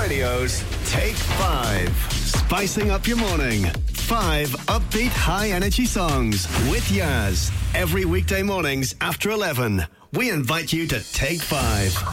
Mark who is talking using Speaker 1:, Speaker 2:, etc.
Speaker 1: Radio's Take 5. Spicing up your morning. 5 upbeat, high-energy songs with Yaz. Every weekday mornings after 11. We invite you to Take 5.